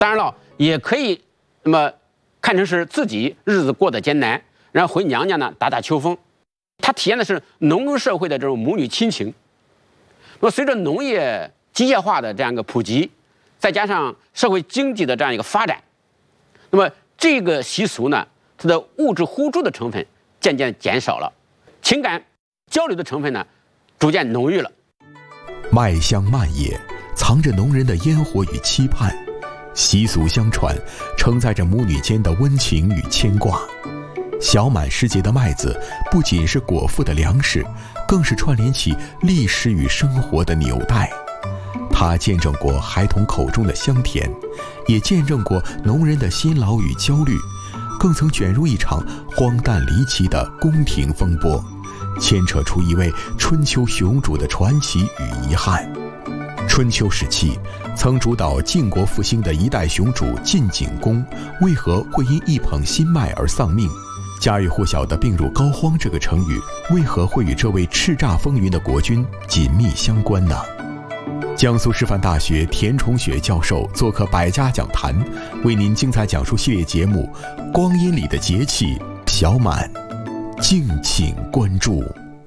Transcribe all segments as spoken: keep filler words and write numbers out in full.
当然了，也可以那么看成是自己日子过得艰难，然后回娘家呢打打秋风。它体现的是农耕社会的这种母女亲情。那么随着农业机械化的这样一个普及，再加上社会经济的这样一个发展，那么这个习俗呢，它的物质互助的成分渐渐减少了，情感交流的成分呢，逐渐浓郁了。 麦香漫野，藏着农人的烟火与期盼，习俗相传，承载着母女间的温情与牵挂。小满时节的麦子，不仅是果腹的粮食，更是串联起历史与生活的纽带。它见证过孩童口中的香甜，也见证过农人的辛劳与焦虑，更曾卷入一场荒诞离奇的宫廷风波，牵扯出一位春秋雄主的传奇与遗憾。春秋时期，曾主导晋国复兴的一代雄主晋景公，为何会因一捧新麦而丧命？家喻户晓的病入膏肓这个成语，为何会与这位叱咤风云的国君紧密相关呢？江苏师范大学田崇雪教授做客百家讲坛，为您精彩讲述系列节目《光阴里的节气小满》，敬请关注。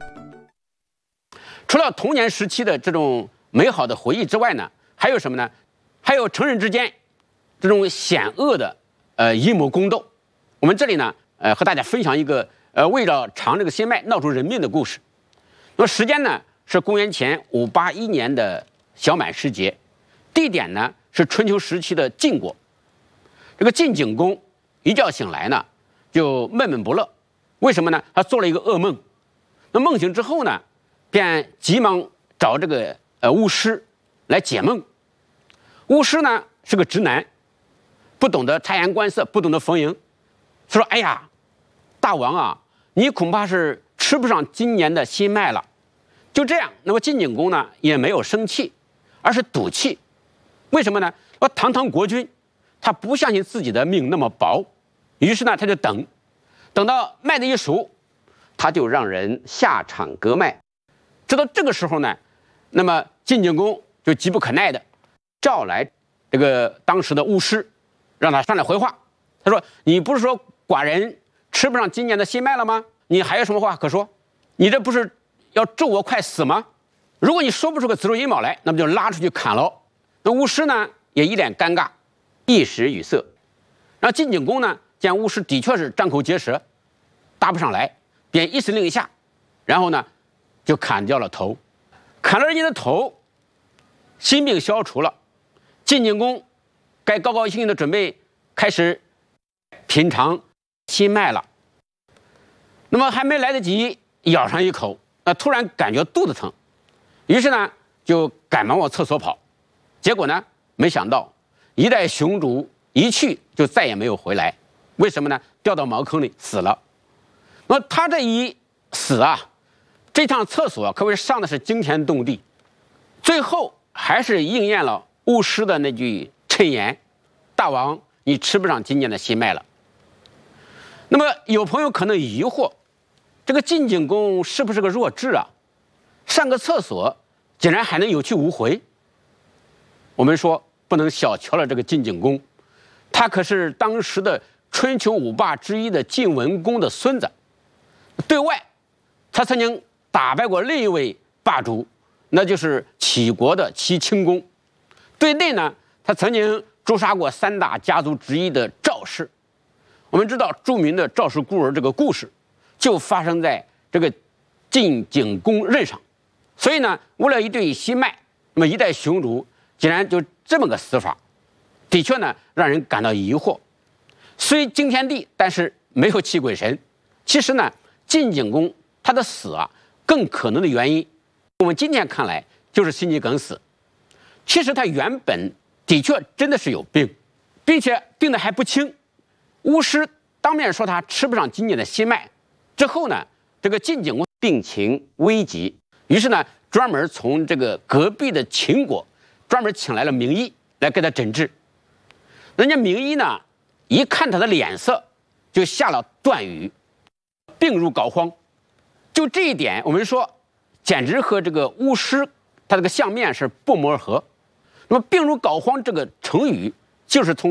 除了童年时期的这种美好的回忆之外呢，还有什么呢？还有成人之间这种险恶的呃阴谋宫斗。我们这里呢，呃，和大家分享一个呃为了尝这个新麦闹出人命的故事。那么时间呢是公元前五八一年的小满时节，地点呢是春秋时期的晋国。这个晋景公一觉醒来呢，就闷闷不乐。为什么呢？他做了一个噩梦。那梦醒之后呢，便急忙找这个呃巫师来解梦。巫师呢是个直男，不懂得察言观色，不懂得逢迎。他说：“哎呀，大王啊，你恐怕是吃不上今年的新麦了。”就这样，那么晋景公呢也没有生气，而是赌气。为什么呢？说堂堂国君，他不相信自己的命那么薄，于是呢他就等，等到麦子一熟，他就让人下场割麦。直到这个时候呢，那么晋景公就急不可耐的召来这个当时的巫师，让他上来回话。他说：“你不是说寡人吃不上今年的新麦了吗？你还有什么话可说？你这不是要咒我快死吗？如果你说不出个子丑寅卯来，那么就拉出去砍喽。”那巫师呢也一脸尴尬，一时语塞。然后晋景公呢见巫师的确是张口结舌，答不上来，便一声令下，然后呢就砍掉了头。砍了人家的头，心病消除了，晋景公该高高兴兴的准备开始品尝新麦了。那么还没来得及咬上一口，那突然感觉肚子疼，于是呢就赶忙往厕所跑。结果呢，没想到一代雄主一去就再也没有回来。为什么呢？掉到茅坑里死了。那么他这一死啊，这趟厕所可谓上的是惊天动地，最后还是应验了巫师的那句谶言：“大王，你吃不上今年的新麦了。”那么有朋友可能疑惑，这个晋景公是不是个弱智啊？上个厕所竟然还能有去无回？我们说不能小瞧了这个晋景公，他可是当时的春秋五霸之一的晋文公的孙子。对外，他曾经打败过另一位霸主，那就是齐国的齐顷公。对内呢，他曾经诛杀过三大家族之一的赵氏。我们知道著名的赵氏孤儿这个故事，就发生在这个晋景公任上。所以呢，为了一对新麦，那么一代雄主竟然就这么个死法，的确呢让人感到疑惑。虽惊天地，但是没有气鬼神。其实呢，晋景公他的死啊，更可能的原因，我们今天看来就是心肌梗死。其实他原本的确真的是有病，并且病得还不轻。巫师当面说他吃不上今年的新麦，之后呢，这个晋景公病情危急，于是呢，专门从这个隔壁的秦国专门请来了名医来给他诊治。人家名医呢，一看他的脸色，就下了断语：病入膏肓。就这一点，我们说，简直和这个巫师他这个相面是不谋而合。那么“病入膏肓”这个成语，就是从